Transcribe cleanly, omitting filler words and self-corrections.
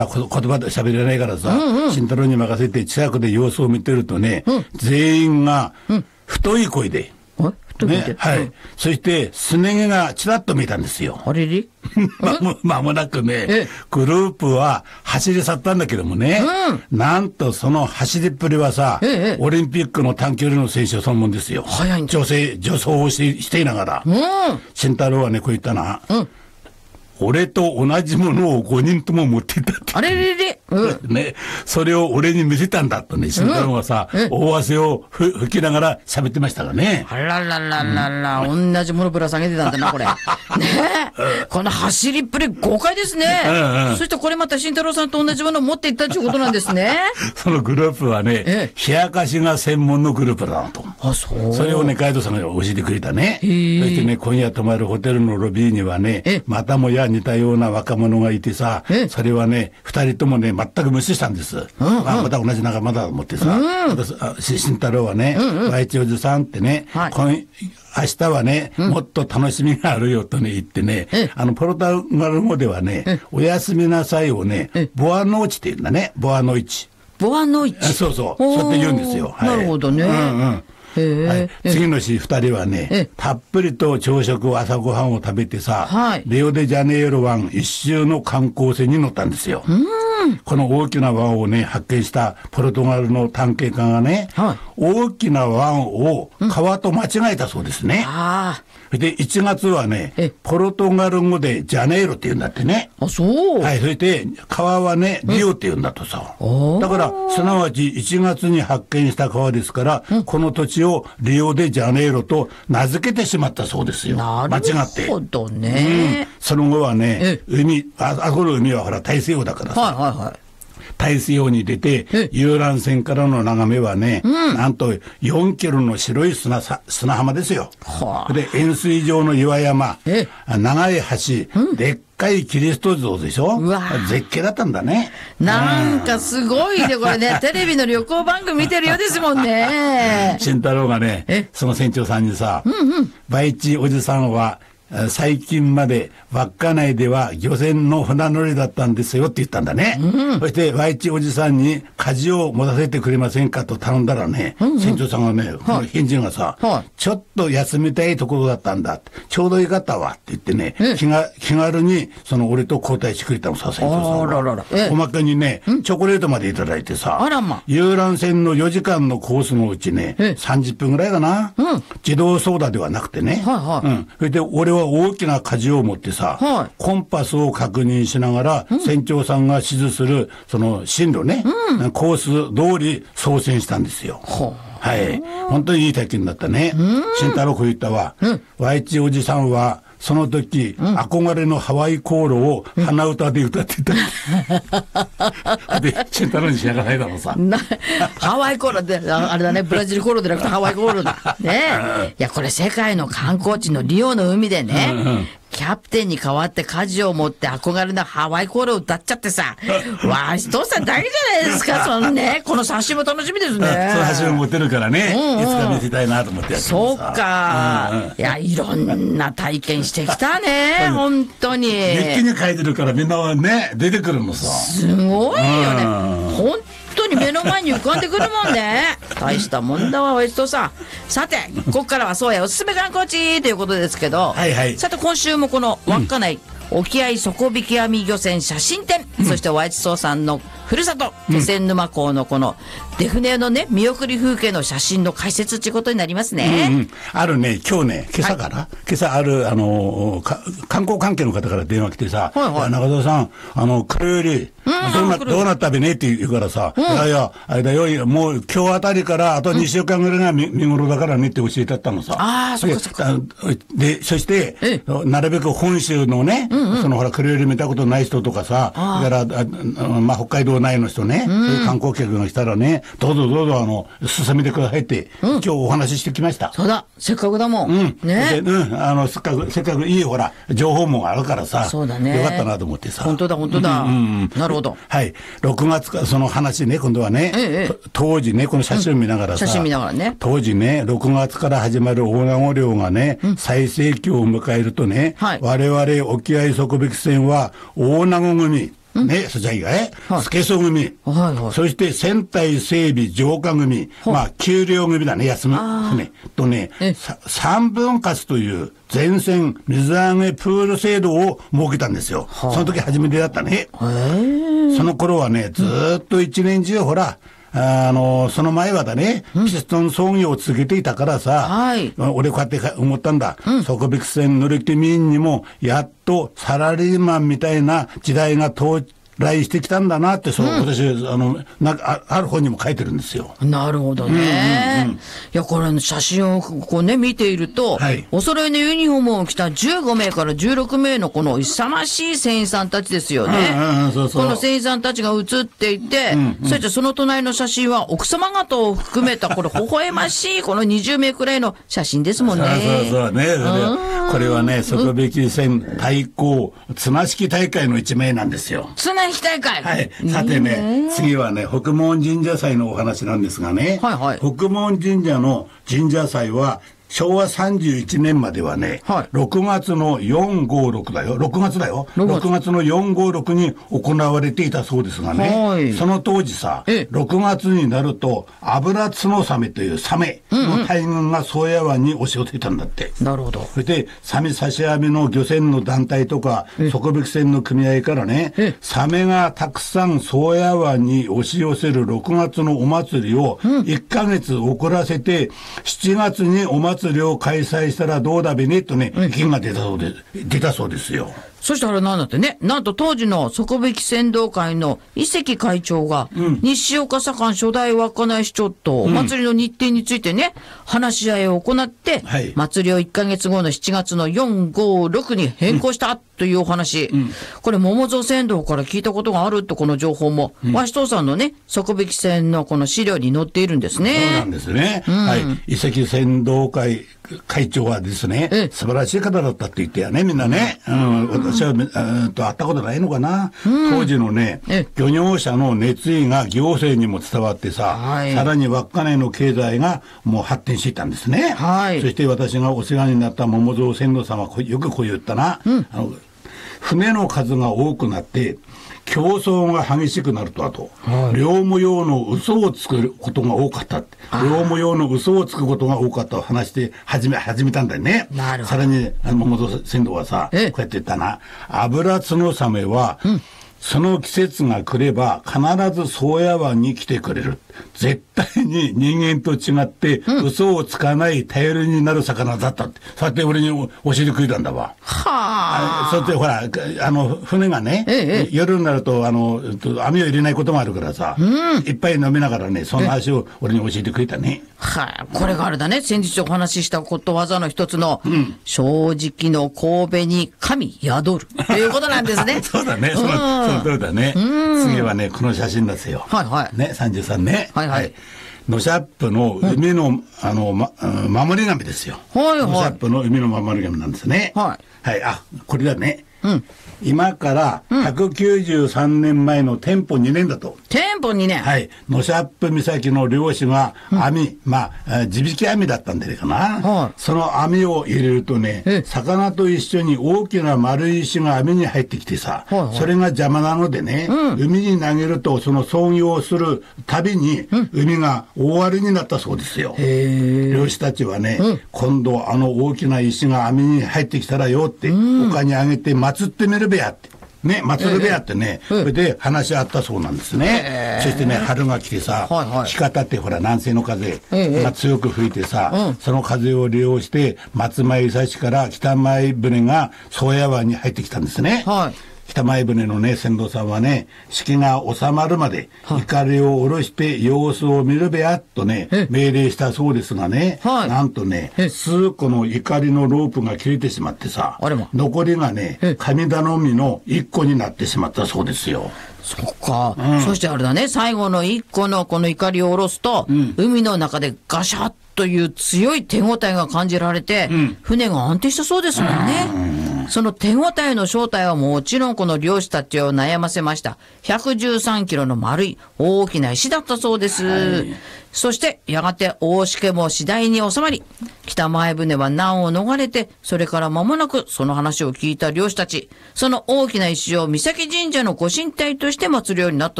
言葉で喋れないからさ、慎太郎に任せて近くで様子を見てるとね、全員が太い声で、ね、はい。そして、すね毛がちらっと見えたんですよ。 あれれまもなくね、グループは走り去ったんだけどもね、なんとその走りっぷりはさ、オリンピックの短距離の選手そのもんですよ。 早いんだ。 助走をしていながら、慎太郎はね、こう言ったな。俺と同じものを5人とも持っていたって。 あれれれ、 ね、それを俺に見せたんだとね、慎太郎がさ、大汗を吹きながら喋ってましたがね。 あららららら、同じものぶら下げてたんだな、これ。ねえ。この走りっぷり豪快ですね。そしてこれまた慎太郎さんと同じものを持っていったということなんですね。 そのグループはね、冷やかしが専門のグループだなと。 あ、そう。 それをね、ガイドさんが教えてくれたね。そしてね、今夜泊まるホテルのロビーにはね、またもや似たような若者がいてさ、それはね、二人ともね、全く無視したんです。また同じ仲間だと思ってさ、慎太郎はね、Y一おじさんってね、明日はね、もっと楽しみがあるよとね、言ってね、ポルトガル語ではね、おやすみなさいをね、ボアノーチって言うんだね、ボアノイチ。 ボアノイチ。 そうそう、そうやって言うんですよ。 なるほどね。 次の日2人はね、たっぷりと朝食朝ごはんを食べてさ、リオデジャネイロ湾一周の観光船に乗ったんですよ。この大きな湾をね発見したポルトガルの探検家がね、大きな湾を川と間違えたそうですね。で1月はねポルトガル語でジャネイロって言うんだってね。 あ、そう。 はい、それで川はねリオって言うんだとさ。だからすなわち1月に発見した川ですから、この土地をリオデジャネイロと名付けてしまったそうですよ。間違って。なるほどね。 その後はねあこの海はほら大西洋だからさ。大西洋に出て遊覧船からの眺めはね、なんと4キロの白い砂浜ですよ。で円錐状の岩山、長い橋、でっかいキリスト像でしょ。絶景だったんだね。 なんかすごいねこれね。テレビの旅行番組見てるようですもんね。 慎太郎がねその船長さんにさ、バイチおじさんは最近まで稚内では漁船の船乗りだったんですよって言ったんだね。そしてワイチおじさんに舵を持たせてくれませんかと頼んだらね、船長さんがね、返事がさ、ちょっと休みたいところだったんだ、ちょうどよかったわって言ってね、気軽にその俺と交代してくれたのさ、船長さんが。おまけにね、チョコレートまでいただいてさ、遊覧船の4時間のコースのうちね、30分ぐらいかな、自動操舵ではなくてね、それで俺は大きな舵を持ってさ、コンパスを確認しながら、船長さんが指示するその進路ね、コース通り操船したんですよ。はい、本当にいい体験だったね。慎太郎こう言ったわ。ワイチおじさんはその時、憧れのハワイコールを鼻歌で歌ってた。で、慎太郎にしながらないだろうさ。 ハワイコールで、あれだね、ブラジルコールでなくてハワイコールだ。ねいや、これ世界の観光地のリオの海でね、キャプテンに代わって舵を持って憧れのハワイコールを歌っちゃってさ、わし父さんだけじゃないですか、そのね、この写真も楽しみですね。 その写真を持ってるからね、いつか見せたいなと思ってやってます。 そうか。いや、いろんな体験してきたね、本当に。 日記に書いてるからみんなはね、出てくるのさ。 すごいよね。本当に目の前に浮かんでくるもんね。大したもんだわ、おいしそうさ。さて、ここからはそうやおすすめ観光地ということですけど、さて今週もこの稚内、沖合底引き網漁船写真展、そしておやちそうさんのふるさと気仙沼港のこの出船のね見送り風景の写真の解説ということになりますね。 あるね、今日ね、今朝から、今朝ある観光関係の方から電話来てさ、中澤さん黒よりどうなったべねって言うからさ、いやいやあれだよ、もう今日あたりからあと2週間ぐらいが見頃だからねって教えてあったのさ。そっかそっか。でそしてなるべく本州のね、そのほら黒より見たことない人とかさ、だから北海道内の人ね、そういう観光客が来たらね、どうぞ進めてくださいって、今日お話ししてきました。 そうだ、せっかくだもん。ね。 せっかくいいほら情報もあるからさ、 そうだね。 よかったなと思ってさ。 本当だ。なるほど。 はい。6月かその話ね、今度はね、当時ねこの写真を見ながらさ、当時ね6月から始まる大名漁がね、最盛期を迎えるとね、我々沖合底引き船は大名組ね、そちら以外、助そ組、そして船体整備浄化組、給料組だね、休む船とね、三分割という全線水揚げプール制度を設けたんですよ。その時初めてだったね。その頃はね、ずーっと一年中ほら、その前はだね、ピストン操業を続けていたからさ、俺こうやって思ったんだ。底引き線乗り手民にも、やっとサラリーマンみたいな時代が到来してきたんだなって、そう、私、なんか、ある本にも書いてるんですよ。 なるほどね。いや、これ、写真をこうね、見ていると、お揃いのユニフォームを着た15名から16名のこの勇ましい船員さんたちですよね。この船員さんたちが写っていて、そしてその隣の写真は奥様方を含めた、これ、微笑ましい、この20名くらいの写真ですもんね。 そうね。これはね、底引き船対抗綱引き大会の一名なんですよ。 綱引き大会。 はい。さてね、次はね、北門神社祭のお話なんですがね、北門神社の神社祭は、昭和31年まではね、6月の456だよ。6月だよ。6月の456に行われていたそうですがね、その当時さ、6月になると、油角サメというサメの大群が宗谷湾に押し寄せたんだって。 なるほど。 それで、サメ刺し網の漁船の団体とか、底引き船の組合からね、サメがたくさん宗谷湾に押し寄せる6月のお祭りを1ヶ月遅らせて、7月にお祭りを開催したらどうだべねとね、意見が出たそうですよ。 そしたらなんだってね、なんと当時の底引き船頭会の伊関会長が、西岡左官初代稚内市長とお祭りの日程についてね、話し合いを行って、祭りを1ヶ月後の7月の4、5、6に変更したというお話。これ、桃蔵船頭から聞いたことがあると、この情報も、和紙さんのね、底引き船のこの資料に載っているんですね。 そうなんですね。伊関船頭会会長はですね、素晴らしい方だったって言ってやね、みんなね。私は会ったことないのかな。当時のね、漁業者の熱意が行政にも伝わってさ、さらに稚内の経済がもう発展していたんですね。そして私がお世話になった桃蔵船頭さんはよくこう言ったな。船の数が多くなって、競争が激しくなると、あと、両模様の嘘をつくことが多かった。両模様の嘘をつくことが多かったと話して始めたんだよね。さらに、桃蔵船頭はさ、こうやって言ったな。油角サメは、その季節が来れば必ず宗谷湾に来てくれる。絶対に人間と違って嘘をつかない頼りになる魚だったって。そうやって俺に教えてくれたんだわ。そうやってほら、船がね、夜になると網を入れないこともあるからさ、いっぱい飲みながらね、その話を俺に教えてくれたね。 これがあれだね、先日お話ししたことわざの一つの、正直の神戸に神宿るということなんですね。 そうだね、その通りだね。次はね、この写真ですよ。ね、33ね。ノシャップの海の、守り神ですよ。ノシャップの海の守り神なんですね。これだね。今から193年前の天保2年だと。 天保2年。 ノシャップ岬の漁師が網、地引き網だったんでかな。その網を入れるとね、魚と一緒に大きな丸い石が網に入ってきてさ、それが邪魔なのでね、海に投げるとその操業をするたびに海が大荒れになったそうですよ。漁師たちはね、今度大きな石が網に入ってきたらよって、丘に上げて祀ってみるべやって。ね、祭るべやってね、それで話し合ったそうなんですね。そしてね、春が来てさ、日方ってほら、南西の風が強く吹いてさ、その風を利用して、松前伊佐市から北前船が宗谷湾に入ってきたんですね。北前船のね、船頭さんはね、式が収まるまで、怒りを下ろして様子を見るべや、とね、命令したそうですがね、なんとね、数個の怒りのロープが切れてしまってさ、残りがね、神頼みの1個になってしまったそうですよ。 そっか。そしてあれだね、最後の1個のこの怒りを下ろすと、海の中でガシャッという強い手応えが感じられて、船が安定したそうですもんね。 その手応えの正体はもちろんこの漁師たちを悩ませました。113キロの丸い大きな石だったそうです。はい、そしてやがて大しけも次第に収まり、北前船は難を逃れて、それから間もなくその話を聞いた漁師たち、その大きな石を三崎神社のご神体として祀るようになった